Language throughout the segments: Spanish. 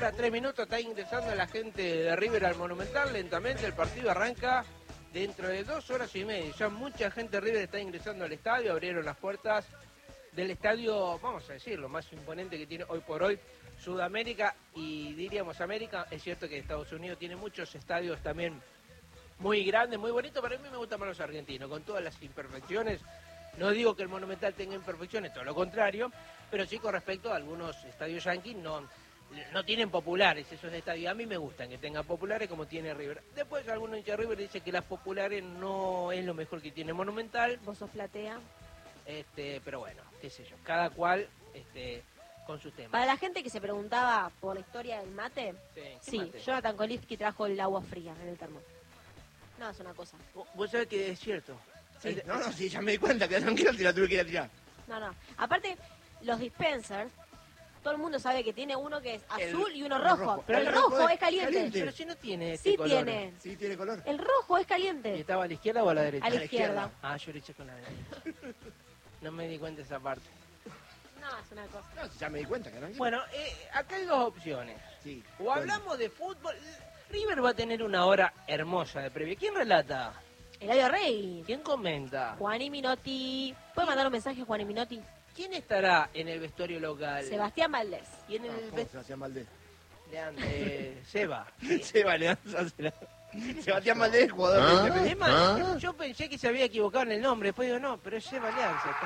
hora, 3 minutos, está ingresando la gente de River al Monumental. Lentamente el partido arranca dentro de 2 horas y media. Ya mucha gente de River está ingresando al estadio, abrieron las puertas del estadio, vamos a decir, lo más imponente que tiene hoy por hoy Sudamérica y diríamos América. Es cierto que Estados Unidos tiene muchos estadios también muy grandes, muy bonitos, pero a mí me gustan más los argentinos, con todas las imperfecciones. No digo que el Monumental tenga imperfecciones, todo lo contrario, pero sí con respecto a algunos estadios yanquis no tienen populares esos estadios. A mí me gustan que tengan populares como tiene River. Después algunos hinchas de River dicen que las populares no es lo mejor que tiene Monumental. Vos sos platea. Pero bueno, qué sé yo, cada cual con sus temas. Para la gente que se preguntaba por la historia del mate, sí, mate? Jonathan Kolivsky trajo el agua fría en el termo. No, es una cosa. Vos sabés que es cierto. Sí, sí, ya me di cuenta, que tranquilo, te la tuve que ir a tirar. No. Aparte, los dispensers, todo el mundo sabe que tiene uno que es azul y uno uno rojo. rojo. Pero el rojo es caliente. Pero si no tiene Sí color. tiene. Sí, tiene color. El rojo es ¿Y caliente. estaba a la izquierda o a la derecha? A la izquierda. Ah, yo le eché con la derecha. No me di cuenta de esa parte. No, es una cosa. No, ya me di cuenta, que tranquilo. Bueno, acá hay dos opciones. Sí, O hablamos de fútbol. River va a tener una hora hermosa de previa. ¿Quién relata? Eladio Rey. ¿Quién comenta? Juani Minotti. ¿Puede mandar un mensaje a Juani Minotti? ¿Quién estará en el vestuario local? Sebastián Valdés. ¿Y en el ¿Cómo Sebastián Valdés? Seba. Seba, le vas a hacer. Sebastián Valdés, jugador de Es más, yo pensé que se había equivocado en el nombre. Después digo, no, pero es Seba Alianza.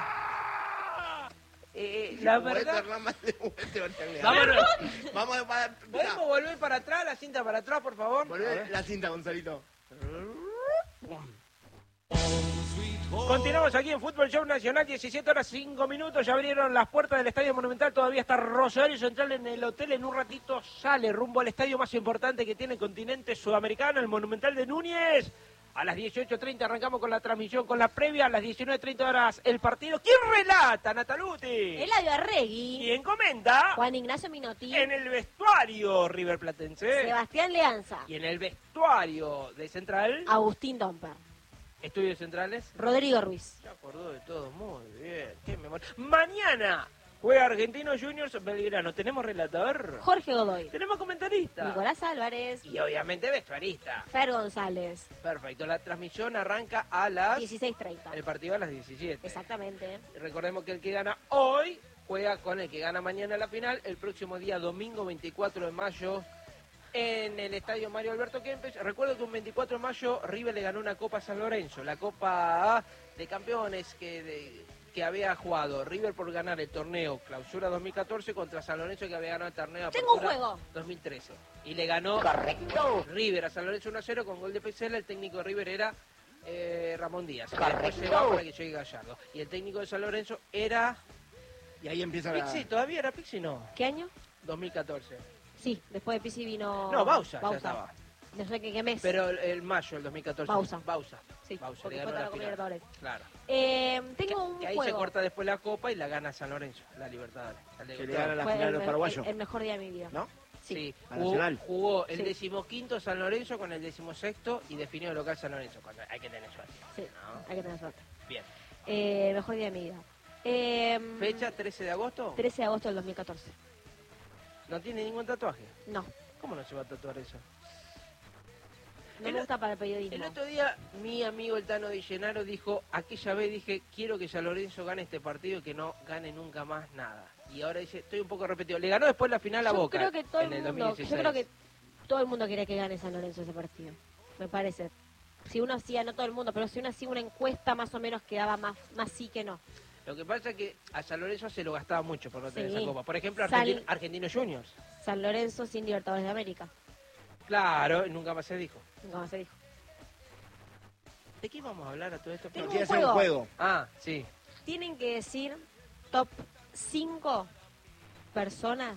La verdad... Vámonos. Vamos para... ¿Podemos volver para atrás, la cinta para atrás, por favor? Volver la cinta, Gonzalito. Continuamos aquí en Fútbol Show Nacional, 17 horas 5 minutos, ya abrieron las puertas del Estadio Monumental, todavía está Rosario Central en el hotel, en un ratito sale rumbo al estadio más importante que tiene el continente sudamericano, el Monumental de Núñez. A las 18:30 arrancamos con la transmisión, con la previa, a las 19:30 horas el partido. ¿Quién relata, Nataluti? Eladio Arregui. ¿Quién comenta? Juan Ignacio Minotti. En el vestuario River Platense. Sebastián Leanza. Y en el vestuario de Central, Agustín Domper. Estudios Centrales. Rodrigo Ruiz. Se acordó de todo, muy bien. Qué memoria. Mañana juega Argentinos Juniors Belgrano. ¿Tenemos relatador? Jorge Godoy. ¿Tenemos comentarista? Nicolás Álvarez. Y obviamente vestuarista. Fer González. Perfecto. La transmisión arranca a las... 16:30. El partido a las 17. Exactamente. Recordemos que el que gana hoy juega con el que gana mañana la final. El próximo día, domingo 24 de mayo, en el estadio Mario Alberto Kempes. Recuerdo que un 24 de mayo River le ganó una Copa a San Lorenzo, la Copa de Campeones que había jugado River por ganar el torneo Clausura 2014 contra San Lorenzo, que había ganado el torneo Tengo un Apertura juego. 2013. Y le ganó River a San Lorenzo 1-0 con gol de Pesela. El técnico de River era Ramón Díaz. Que después se va para que llegue Gallardo. Y el técnico de San Lorenzo era... Y ahí empieza la... Pixi, ¿todavía era Pixi? No, ¿Qué año? 2014. Sí, después de Pizzi vino... No, Bausa ya estaba. No sé qué mes. Pero el mayo del 2014. Bausa. Sí, Bausa, porque le fue ganó con la la Copa final. Libertadores. Claro. Tengo un Que ahí juego. se corta después la Copa y la gana San Lorenzo, la Libertadores. Que le gana la Fue final a los paraguayos. el mejor día de mi vida. ¿No? Sí. A Nacional. Jugó el Sí. 15º San Lorenzo con el 16º y definió el local San Lorenzo. Cuando hay que tener suerte. Sí, ¿No? hay que tener suerte. Bien. Mejor día de mi vida. ¿Fecha 13 de agosto? 13 de agosto del 2014. ¿No tiene ningún tatuaje? No, ¿Cómo no se va a tatuar eso? no me gusta para el periodismo. El otro día mi amigo el Tano Di Gennaro dijo, aquella vez dije, quiero que San Lorenzo gane este partido y que no gane nunca más nada. Y ahora dice, estoy un poco repetido. Le ganó después la final a Yo Boca creo que todo en el 2016. Yo creo que todo el mundo quiere que gane San Lorenzo ese partido. Me parece. Si uno hacía, no todo el mundo, pero si uno hacía una encuesta más o menos quedaba más sí que no. Lo que pasa es que a San Lorenzo se lo gastaba mucho por no tener Sí. esa copa. Por ejemplo, San- Argentinos Juniors. San Lorenzo sin Libertadores de América. Claro, nunca más se dijo. Nunca más se dijo. ¿De qué vamos a hablar a todo esto? Tengo No, quiere un hacer un juego. juego. Ah, sí. Tienen que decir top 5 personas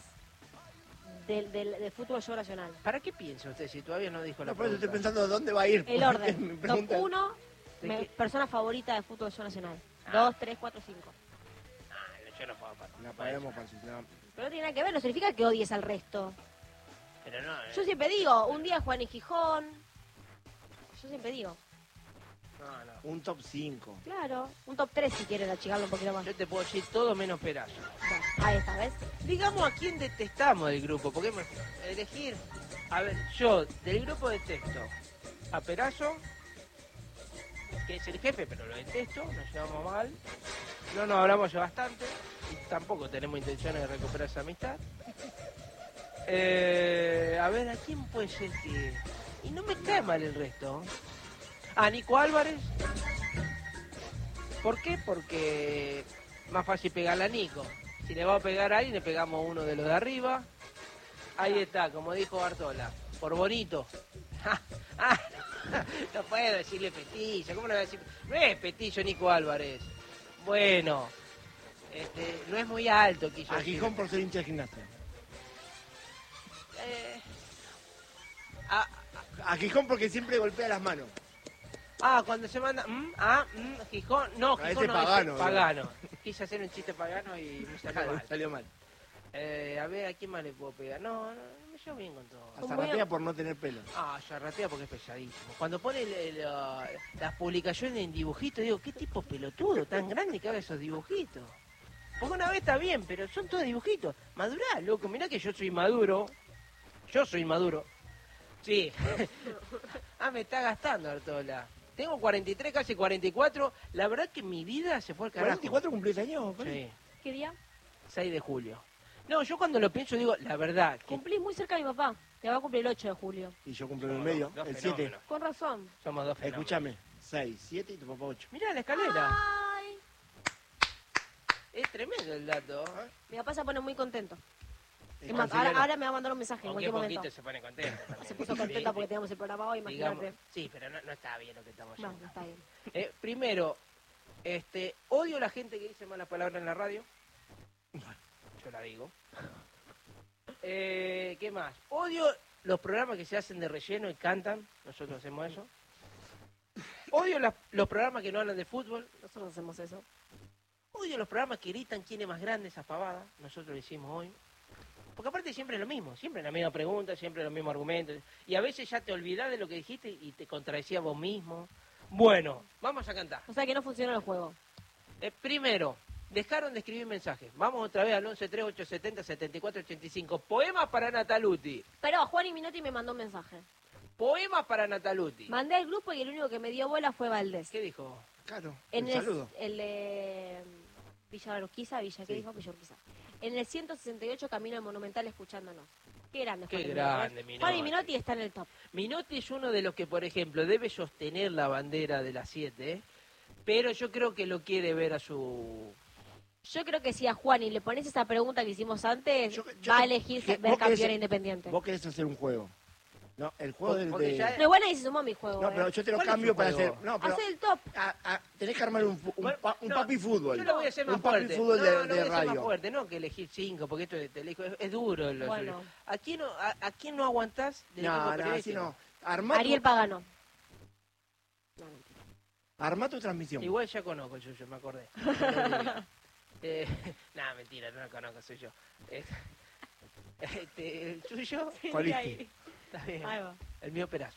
del fútbol show nacional. ¿Para qué piensa usted si todavía no dijo la No, por eso pregunta? estoy pensando dónde va a ir. El Me orden. Top preguntan. 1, ¿De qué? persona favorita de fútbol show nacional. Ah. 2, 3, 4, 5. Ah, yo no puedo participar. No podemos participar. Pero no tiene nada que ver, no significa que odies al resto. Pero no, Yo siempre digo, un día Juan y Gijón. Yo siempre digo. No. Un top 5. Claro, un top 3 si quieres achicarlo un poquito más. Yo te puedo decir todo menos Perazo. Bueno, ahí está, ¿ves? Digamos a quién detestamos del grupo, porque elegir, a ver, yo del grupo detesto a Perazo, que es el jefe, pero lo detesto, nos llevamos mal, no nos hablamos ya bastante, y tampoco tenemos intenciones de recuperar esa amistad. A ver, ¿a quién puede ser que...? Y no me cae mal el resto. A Nico Álvarez. ¿Por qué? Porque más fácil pegarle a Nico. Si le va a pegar a alguien, le pegamos uno de los de arriba. Ahí está, como dijo Bartola, por bonito. No puedo decirle Petillo, ¿cómo le voy a decir? No es Petillo Nico Álvarez. Bueno, no es muy alto, quiso A decir. Gijón por ser hincha de Gimnasia. A Gijón porque siempre golpea las manos. Cuando se manda... Gijón... No, A Gijón ese no, pagano, ese pagano. Quise hacer un chiste pagano y me salió mal. Salió mal. A ver, ¿a quién más le puedo pegar? No, me llevo bien con todo. A Zarratea por no tener pelo. Zarratea porque es pesadísimo. Cuando pone las publicaciones en dibujitos, digo, ¿qué tipo pelotudo tan grande que haga esos dibujitos? Porque una vez está bien, pero son todos dibujitos. Madurá, loco, mirá que yo soy maduro. Yo soy maduro. Sí. Me está gastando, Artola. Tengo 43, casi 44. La verdad que mi vida se fue al carajo. ¿44 cumplís años? Sí, ¿Qué día? 6 de julio. No, yo cuando lo pienso digo, la verdad. Que Cumplís muy cerca de mi papá. Te va a cumplir el 8 de julio. Y yo cumplo en el medio, dos el 7. fenómenos. Con razón. Somos dos fenómenos. Escúchame, 6, 7 y tu papá 8. Mirá la escalera. Ay, Es tremendo el dato. mi papá se pone muy contento. Es Es más, considera- ahora me va a mandar un mensaje en Aunque cualquier poquito momento. se pone contento. también. Se puso contenta porque teníamos el programa hoy, Digamos, imagínate. sí, pero no está bien lo que estamos No, haciendo. no está bien. Primero, odio a la gente que dice malas palabras en la radio. Yo la digo. ¿Qué más? Odio los programas que se hacen de relleno y cantan. Nosotros hacemos eso. Odio los programas que no hablan de fútbol. Nosotros hacemos eso. Odio los programas que gritan quién es más grande, esa pavada. Nosotros lo hicimos hoy. Porque aparte siempre es lo mismo, siempre la misma pregunta, siempre los mismos argumentos. Y a veces ya te olvidás de lo que dijiste y te contradecías vos mismo. Bueno, vamos a cantar. O sea que no funciona el juego. Primero, dejaron de escribir mensajes. Vamos otra vez al 1138707485. Poemas para Nataluti. Pero Juan y Minotti me mandó un mensaje. Poemas para Nataluti. Mandé al grupo y el único que me dio bola fue Valdés. ¿Qué dijo? Claro, En un saludo. el Villa Urquiza, ¿qué Sí. dijo? Villa Urquiza. En el 168 Camino al Monumental escuchándonos. Qué grande. Qué Juan y grande, Minotti. Minotti. Juan y Minotti está en el top. Minotti es uno de los que, por ejemplo, debe sostener la bandera de las 7, pero yo creo que lo quiere ver a su... Yo creo que si a Juan y le pones esa pregunta que hicimos antes, Yo- va a elegir que ver vos querés- campeón independiente. Vos querés hacer un juego. No, el juego del Porque de... ya- No, bueno, ahí se sumó mi juego. No, pero yo te lo ¿Cuál es cambio tu para juego? hacer... No, pero Hace el top. tenés que armar un Bueno, un no, papi fútbol. Yo lo voy a hacer más un papi fuerte. fútbol no, de lo voy a hacer más radio. fuerte, no que elegir 5, porque esto te elijo, es duro. Bueno. ¿A quién no aguantás del equipo No, así periodístico? no. Armá Ariel Pagano. armá tu transmisión. Igual ya conozco el suyo, me acordé. Nada, mentira, no lo conozco, soy yo. El suyo, ¿Cuál es? Ahí. está bien. Ahí va. El mío Perazo.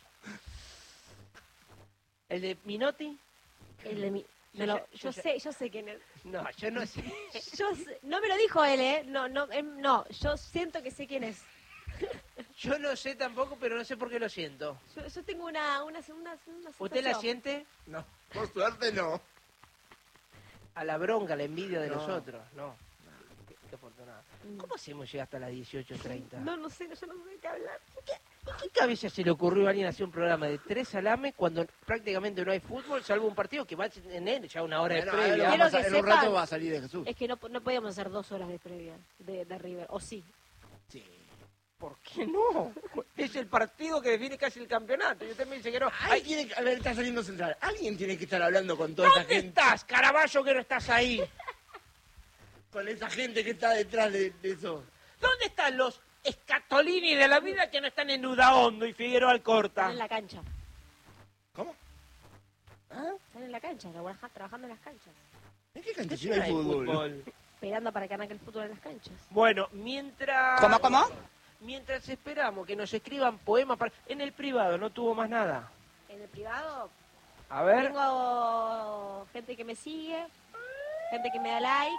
El de Minotti, El de mi- Yo no, ya- yo ya- yo sé quién es. no, yo no sé. No me lo dijo él, ¿eh? No, yo siento que sé quién es. Yo no sé tampoco, pero no sé por qué lo siento. Yo tengo una ¿Usted la sensación. siente? No, por suerte no. A la bronca, a la envidia de No. los otros, no. Qué afortunado. ¿Cómo hacemos llegar hasta las 18:30? No sé, yo no sé de qué hablar. ¿Qué cabeza se le ocurrió a alguien hacer un programa de 3 salames cuando prácticamente no hay fútbol, salvo un partido que va a tener ya una hora de Bueno, ahora lo previa? Quiero vamos a- que en un sepan- rato va a salir de Jesús. Es que no podíamos hacer 2 horas de previa de River, o sí. Sí. ¿Por qué no? Es el partido que define casi el campeonato. Y usted me dice que no. Ahí tiene que, a ver, está saliendo central. Alguien tiene que estar hablando con toda esa ¿Dónde gente. estás, Caraballo, que no estás ahí? Con esa gente que está detrás de eso. ¿Dónde están los Escatolini de la vida que no están en Udaondo y Figueroa Alcorta? Están en la cancha. ¿Cómo? Están en la cancha, trabajando en las canchas. ¿En qué cancha? ¿Qué Si no hay hay fútbol. Esperando para que arranque el fútbol en las canchas. Bueno, mientras... ¿Cómo? Mientras esperamos que nos escriban poemas para... En el privado no tuvo más nada. En el privado, A ver. Tengo gente que me sigue, gente que me da like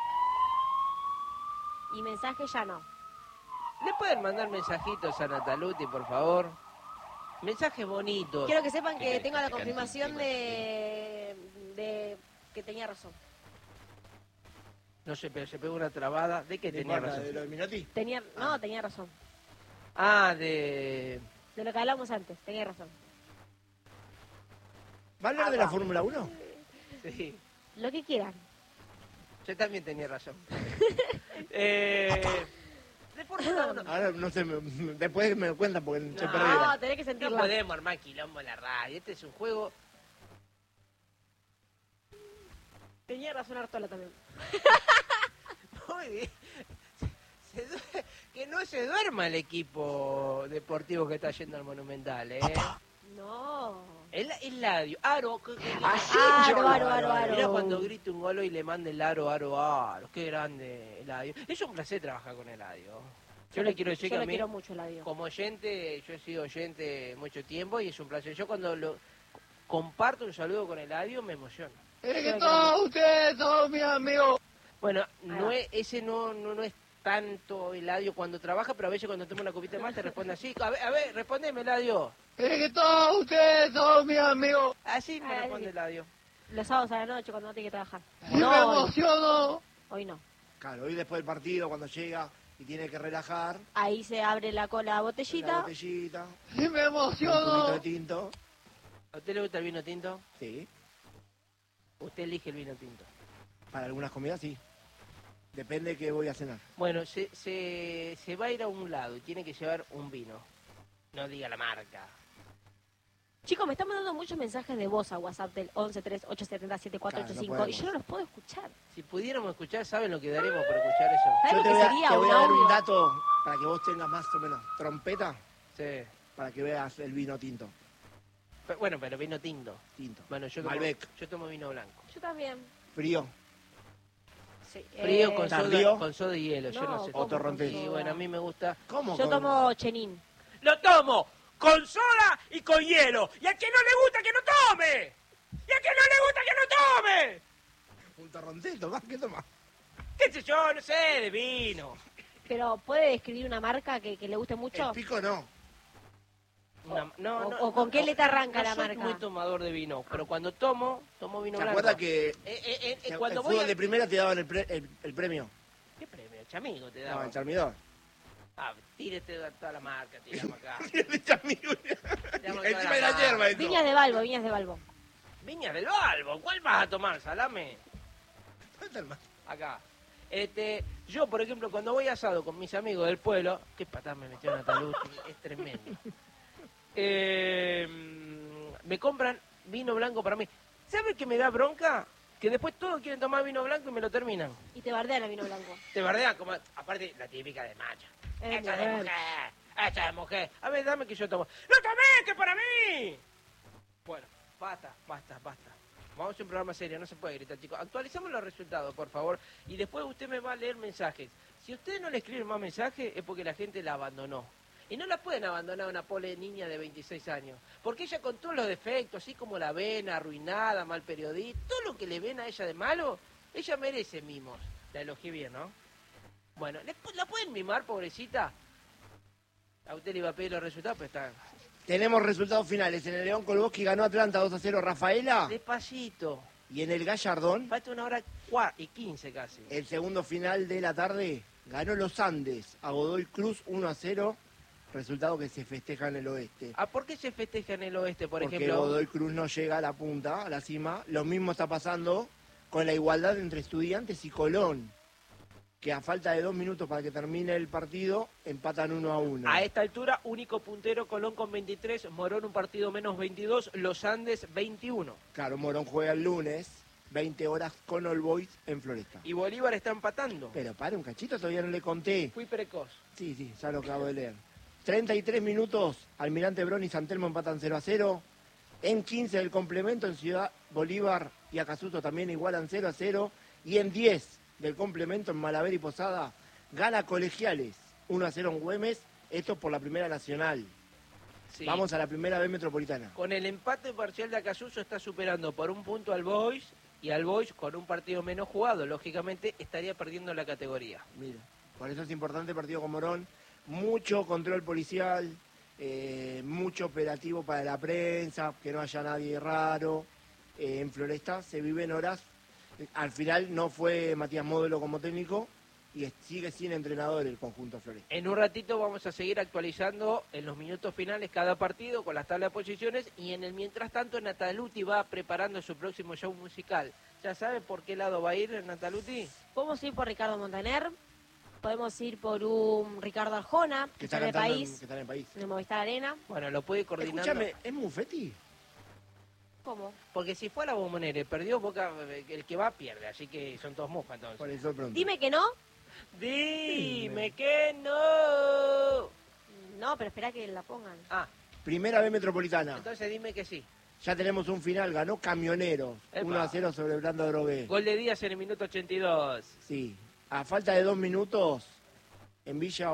y mensajes ya no. ¿Le pueden mandar mensajitos a Nataluti, por favor? Mensajes bonitos. Quiero que sepan que ¿Qué tengo la querés que te confirmación cante de que tenía razón. No sé, pero se pegó una trabada. ¿De qué tenía razón? ¿De lo de Minotti? Tenía razón. Ah, de... De lo que hablamos antes, tenía razón. ¿Va a hablar de la Fórmula 1? Sí, Lo que quieran. yo también tenía razón. De Fórmula 1. Ahora no sé, después me lo cuentan porque se No. perdieron. No, tenés que No sentirla. podemos armar quilombo en la radio. Este es un juego... Tenía razón Artola también. Muy bien. Que no se duerma el equipo deportivo que está yendo al Monumental, ¿eh? No. El Ladio. Aro. Aro. Mira cuando grite un gol y le mande el aro. Qué grande Eladio. Es un placer trabajar con Eladio. Yo le quiero decir que Yo a lo mí, quiero mucho, Eladio. como oyente, yo he sido oyente mucho tiempo y es un placer. Yo cuando comparto un saludo con Eladio me emociona. Es que todos ustedes son mis amigos. Bueno, va. ese no es tanto Eladio cuando trabaja, pero a veces cuando toma una copita de más te responde así. A ver, respondeme, Eladio. Es que todos ustedes son mis amigos. Así me Ay. responde Eladio. Los sábados a la noche cuando no tiene que trabajar. Y me No, hoy, emociono. hoy no. Claro, hoy después del partido, cuando llega y tiene que relajar, Ahí se abre la la botellita. botellita, Y me un poquito de emociono. tinto. ¿A usted le gusta el vino tinto? Sí, Usted elige el vino tinto. para algunas comidas sí. Depende de qué voy a cenar. Bueno, se va a ir a un lado y tiene que llevar un vino. No diga la marca. Chicos, me están mandando muchos mensajes de voz a WhatsApp del 1138707485 Claro, no y podemos. yo no los puedo escuchar. Si pudiéramos escuchar, ¿saben lo que daremos por escuchar eso? ¿Sabes Yo lo te que voy, sería te voy un a dar un audio? dato para que vos tengas más o menos trompeta, Sí. para que veas el vino tinto. Bueno, pero vino tinto. Tinto. Bueno, Malbec. yo tomo vino blanco. Yo también. Frío. Sí, Frío con ¿Tardío? soda y hielo, yo no No, sé. ¿cómo O torrontés. Sí, bueno, a mí me gusta. ¿Cómo? Yo tomo chenín. ¡Lo tomo! ¡Con soda y con hielo! ¡Y a quien no le gusta que no tome! ¡Y a quien no le gusta que no tome! Un torrontés, ¿tomás? ¿Qué tomás? ¿Qué sé yo? No sé, de vino. Pero ¿puede describir una marca que le guste mucho? El pico no. O con qué letra arranca no la soy marca. muy tomador de vino, pero cuando tomo vino ¿Te blanco. acuerdas que Cuando el voy fútbol a... de primera te daban el premio? ¿Qué premio? Chamigo te No, daba. el charmidor. Ah, tírete toda la marca, tiramos acá. El charmidor. Tiramos Encima toda de la marca. hierba eso. Viñas de Balbo. Viña del Balbo, ¿cuál vas a tomar? Salame. ¿Dónde está el más? Acá. Yo, por ejemplo, cuando voy asado con mis amigos del pueblo, qué patada me metió Nataluti, es tremendo. Me compran vino blanco para mí. ¿Sabes qué me da bronca? Que después todos quieren tomar vino blanco y me lo terminan. Y te bardean el vino blanco. Te bardean como, aparte, la típica de macho. Esta de mujer. mujer, esta de mujer. A ver, dame que yo tomo. ¡No tomé, que para mí! Bueno, basta. Vamos a hacer un programa serio, no se puede gritar, chicos. Actualicemos los resultados, por favor. Y después usted me va a leer mensajes. Si usted no le escribe más mensajes, es porque la gente la abandonó. Y no la pueden abandonar a una pobre niña de 26 años. Porque ella con todos los defectos, así como la ven, arruinada, mal periodista, todo lo que le ven a ella de malo, ella merece mimos. La elogié bien, ¿no? Bueno, ¿la pueden mimar, pobrecita? A usted le iba a pedir los resultados, pero está... Tenemos resultados finales. En el León Kolboski ganó Atlanta 2-0 Rafaela. Despacito. Y en el Gallardón, Falta 1:15 casi. el segundo final de la tarde, ganó Los Andes a Godoy Cruz 1-0. Resultado que se festeja en el oeste. ¿Ah, por qué se festeja en el oeste, por Porque ejemplo? Godoy Cruz no llega a la punta, a la cima. Lo mismo está pasando con la igualdad entre Estudiantes y Colón, que a falta de 2 minutos para que termine el partido, empatan 1-1. A esta altura, único puntero Colón con 23, Morón un partido menos 22, Los Andes 21. Claro, Morón juega el lunes, 20 horas con All Boys en Floresta. Y Bolívar está empatando. Pero para un cachito, todavía no le conté. Fui precoz. Sí, ya lo acabo de leer. 33 minutos, Almirante Brown y San Telmo empatan 0-0. En 15 del complemento, en Ciudad Bolívar y Acasuso también igualan 0-0. Y en 10 del complemento, en Malaver y Posada, gana Colegiales 1-0 en Güemes. Esto por la Primera Nacional. Sí. Vamos a la primera B Metropolitana. Con el empate parcial de Acasuso está superando por un punto al Boys, y al Boys con un partido menos jugado, lógicamente estaría perdiendo la categoría. Mira, por eso es importante el partido con Morón. Mucho control policial, mucho operativo para la prensa, que no haya nadie raro. En Floresta se viven horas. Al final no fue Matías Módulo como técnico y sigue sin entrenador el conjunto Floresta. En un ratito vamos a seguir actualizando en los minutos finales cada partido con las tablas de posiciones, y en el mientras tanto Nataluti va preparando su próximo show musical. ¿Ya sabe por qué lado va a ir Nataluti? Podemos ir por Ricardo Montaner, podemos ir por un Ricardo Arjona, que está en el país, en el Movistar Arena. Bueno, lo puede coordinar. Escúchame, ¿es Muffetti? ¿Cómo? Porque si fuera Bombonera perdió, Boca, el que va pierde, así que son todos mufas entonces. Por eso pregunto. Dime que no. Dime que no. No, pero espera que la pongan. Ah, Primera B Metropolitana. entonces dime que sí. Ya tenemos un final, ganó Camioneros, Epa. 1-0 sobre Brando Drogué. Gol de Díaz en el minuto 82. Sí, a falta de 2 minutos, en Villa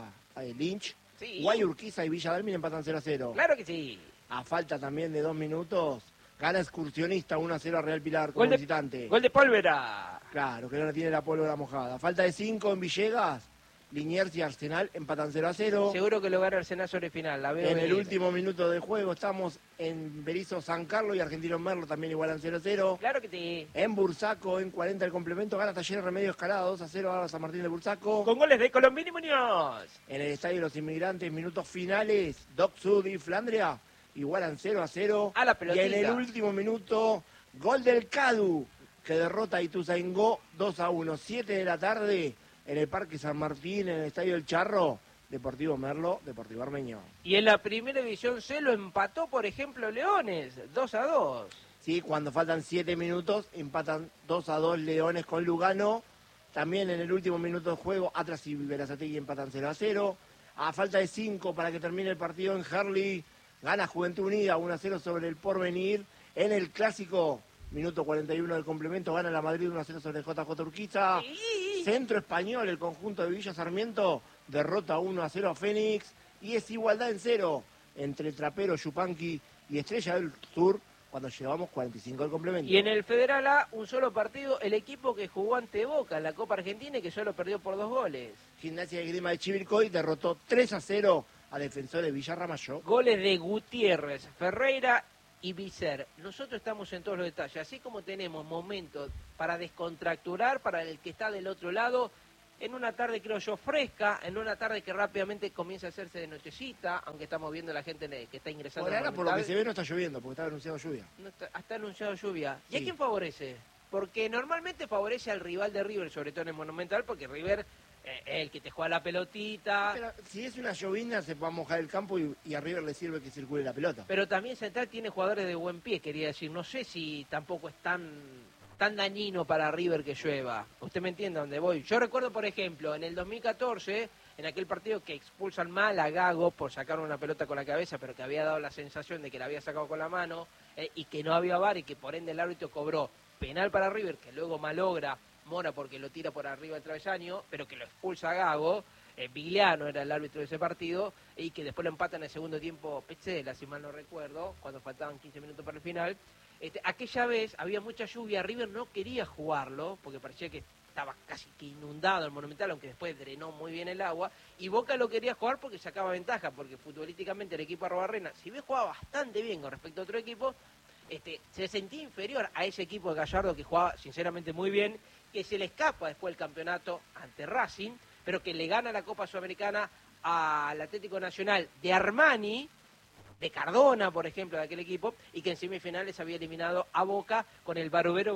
Lynch, Sí. Guayurquiza y Villa Dalmine empatan 0-0. Claro que sí. A falta también de 2 minutos, gana Excursionista 1-0 a Real Pilar como Gol de, visitante. gol de Pólvora. Claro, que no tiene la pólvora mojada. A falta de 5 en Villegas, Liniers y Arsenal empatan 0-0. Seguro que lo gana Arsenal sobre final. La veo En el venir. último minuto de juego estamos en Berizo San Carlos y Argentino Merlo también igualan 0-0. Claro que sí. En Bursaco, en 40 el complemento, gana Talleres Remedio Escalada 2-0 a San Martín de Bursaco. Con goles de Colombini Muñoz. En el Estadio de los Inmigrantes, minutos finales, Doc Sud y Flandria igualan 0-0. A la Y pelotita. en el último minuto, gol del Cadu, que derrota a Ituzaingó 2-1. 7 de la tarde en el Parque San Martín, en el Estadio del Charro, Deportivo Merlo, Deportivo Armeño. Y en la primera división C lo empató, por ejemplo, Leones, 2-2. Sí, cuando faltan 7 minutos, empatan 2-2 Leones con Lugano. También en el último minuto de juego, Atlas y Verazategui empatan 0-0. A falta de 5 para que termine el partido en Herli, gana Juventud Unida 1-0 sobre el Porvenir. En el clásico, minuto 41 del complemento, gana la Madrid 1-0 sobre el JJ Urquiza. Centro Español, el conjunto de Villa Sarmiento, derrota 1-0 a Fénix. Y es igualdad en 0 entre Trapero, Yupanqui y Estrella del Sur, cuando llevamos 45 del complemento. Y en el Federal A, un solo partido, el equipo que jugó ante Boca en la Copa Argentina y que solo perdió por 2 goles. Gimnasia de Grima de Chivilcoy derrotó 3-0 a Defensores Villarramallo. Goles de Gutiérrez, Ferreira y Vicer. Nosotros estamos en todos los detalles, así como tenemos momentos para descontracturar para el que está del otro lado, en una tarde creo yo fresca, en una tarde que rápidamente comienza a hacerse de nochecita, aunque estamos viendo a la gente que está ingresando. Por al ahora, por lo que Monumental. se ve, no está lloviendo, porque está anunciado lluvia. No está anunciado lluvia. ¿Y a Sí. quién favorece? Porque normalmente favorece al rival de River, sobre todo en el Monumental, porque River es el que te juega la pelotita. Pero si es una llovina, se va a mojar el campo y a River le sirve que circule la pelota. Pero también Central tiene jugadores de buen pie, quería decir. No sé si tampoco es tan dañino para River que llueva. Usted me entiende a dónde voy. Yo recuerdo, por ejemplo, en el 2014, en aquel partido que expulsan mal a Gago por sacar una pelota con la cabeza, pero que había dado la sensación de que la había sacado con la mano, y que no había VAR y que por ende el árbitro cobró penal para River, que luego malogra Mora porque lo tira por arriba del travesaño, pero que lo expulsa a Gago. Vigliano era el árbitro de ese partido, y que después lo empatan en el segundo tiempo Petzela, si mal no recuerdo, cuando faltaban 15 minutos para el final. Aquella vez había mucha lluvia, River no quería jugarlo, porque parecía que estaba casi que inundado el Monumental, aunque después drenó muy bien el agua, y Boca lo quería jugar porque sacaba ventaja, porque futbolísticamente el equipo Arrobarrena, si bien jugaba bastante bien con respecto a otro equipo, se sentía inferior a ese equipo de Gallardo, que jugaba sinceramente muy bien, que se le escapa después el campeonato ante Racing, pero que le gana la Copa Sudamericana al Atlético Nacional de Armani, de Cardona, por ejemplo, de aquel equipo, y que en semifinales había eliminado a Boca con el Barovero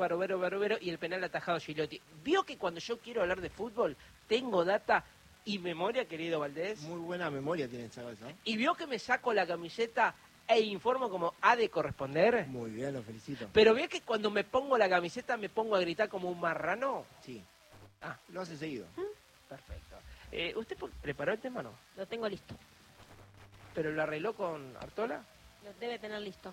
y el penal atajado Gigliotti. Vio que cuando yo quiero hablar de fútbol, tengo data y memoria, querido Valdés. Muy buena memoria tiene esa cosa. Y vio que me saco la camiseta e informo como ha de corresponder. Muy bien, lo felicito. Pero vio que cuando me pongo la camiseta me pongo a gritar como un marrano. Sí, Ah, lo hace seguido. perfecto. ¿Usted preparó el tema o no? Lo tengo listo. ¿Pero lo arregló con Artola? Lo debe tener listo.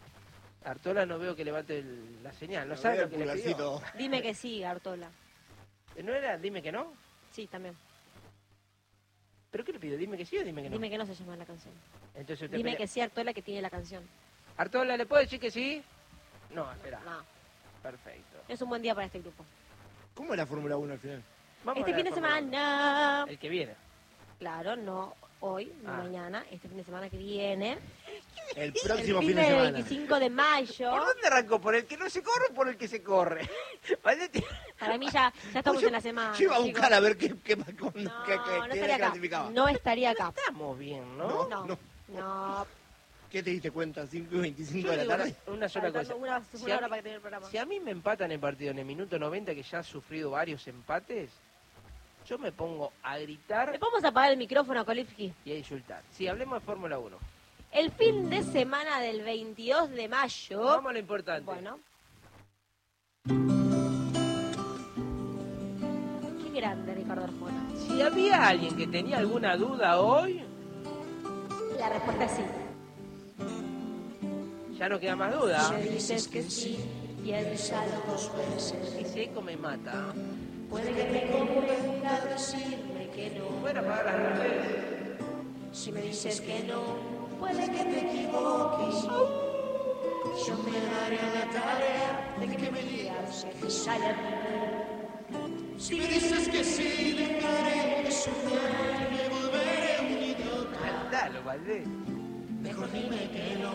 Artola no veo que levante la señal, no Lo sabe veo lo que el le pidió. pulgarcito. Dime que sí, Artola. ¿No era dime que no? Sí, también. ¿Pero qué le pido? ¿Dime que sí o dime que no? Dime que no se llama la canción. Entonces usted Dime pelea- que sí, Artola, que tiene la canción. Artola, ¿le puedo decir que sí? No, espera. No, Perfecto. es un buen día para este grupo. ¿Cómo es la Fórmula 1 al final? Vamos Este a fin de la Fórmula semana, 1. El que viene. claro, no hoy, no Ah. mañana, este fin de semana que viene, El el próximo fin fin de del semana. 25 de mayo. ¿Por dónde arrancó? ¿Por el que no se corre o por el que se corre? Valdetti. Para mí ya estamos Yo- en la semana. Yo iba a chicos. buscar a ver qué No, no qué estaría acá. clasificaba. No estaría acá. Estamos bien, ¿no? No. No. ¿Qué te diste cuenta? 5:25 Yo de la digo tarde. una sola Faltando cosa. una Si a hora mí- para que termine el programa. Si a mí me empatan el partido en el minuto 90, que ya ha sufrido varios empates, yo me pongo a gritar ¿Le podemos apagar el micrófono a Kolipski? y a insultar. Sí, hablemos de Fórmula 1. El fin de semana del 22 de mayo. Vamos a lo importante. Bueno. Qué grande Ricardo Arjona. Si había alguien que tenía alguna duda hoy, La respuesta es sí. ya no queda más duda. Me dices que sí, piénsalo dos veces. Ese eco me mata. Puede que me convenga a decirme que no. Fuera apagar las luces. Si me dices que no, puede que te equivoques. Yo me daré a la tarea de que me digas que te sale a ti. Si me dices que sí, dejaré de soñar y me volveré un idiota. Cantalo, Valdés. Mejor dime que no,